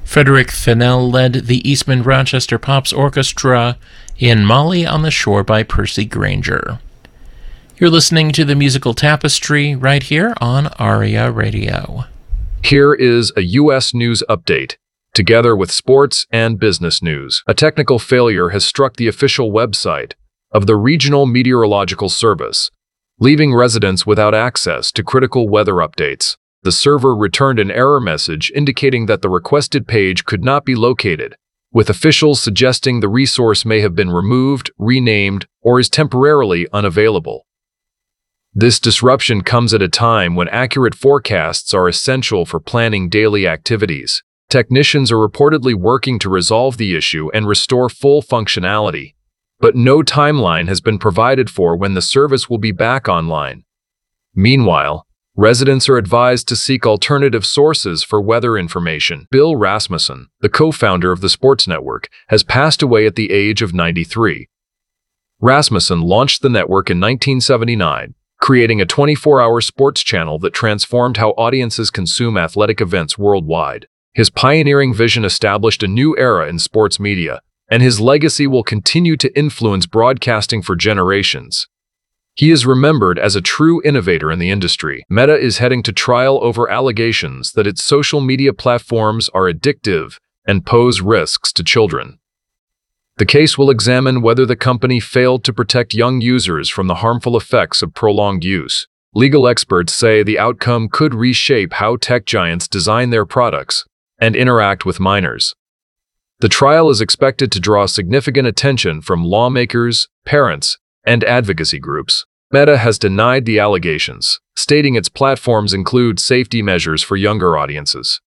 Frederick Fennell led the Eastman Rochester Pops Orchestra in Molly on the Shore by Percy Grainger. You're listening to the Musical Tapestry right here on ARIA Radio. Here is a U.S. news update, together with sports and business news. A technical failure has struck the official website of the Regional Meteorological Service, leaving residents without access to critical weather updates. The server returned an error message indicating that the requested page could not be located, with officials suggesting the resource may have been removed, renamed, or is temporarily unavailable. This disruption comes at a time when accurate forecasts are essential for planning daily activities. Technicians are reportedly working to resolve the issue and restore full functionality, but no timeline has been provided for when the service will be back online. Meanwhile, residents are advised to seek alternative sources for weather information. Bill Rasmussen, the co-founder of the Sports Network, has passed away at the age of 93. Rasmussen launched the network in 1979, creating a 24-hour sports channel that transformed how audiences consume athletic events worldwide. His pioneering vision established a new era in sports media, and his legacy will continue to influence broadcasting for generations. He is remembered as a true innovator in the industry. Meta is heading to trial over allegations that its social media platforms are addictive and pose risks to children. The case will examine whether the company failed to protect young users from the harmful effects of prolonged use. Legal experts say the outcome could reshape how tech giants design their products and interact with minors. The trial is expected to draw significant attention from lawmakers, parents, and advocacy groups. Meta has denied the allegations, stating its platforms include safety measures for younger audiences.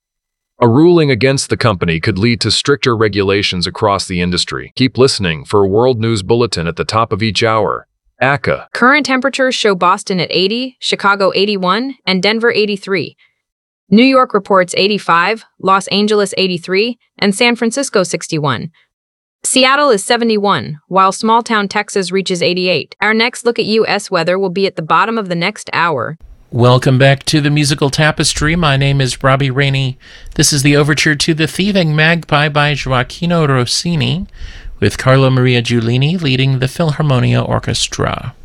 A ruling against the company could lead to stricter regulations across the industry. Keep listening for a World News Bulletin at the top of each hour. ACA. Current temperatures show Boston at 80, Chicago 81, and Denver 83. New York reports 85, Los Angeles 83, and San Francisco 61. Seattle is 71, while small-town Texas reaches 88. Our next look at U.S. weather will be at the bottom of the next hour. Welcome back to the Musical Tapestry. My name is Robbie Rainey. This is the overture to The Thieving Magpie by Gioacchino Rossini, with Carlo Maria Giulini leading the Philharmonia Orchestra.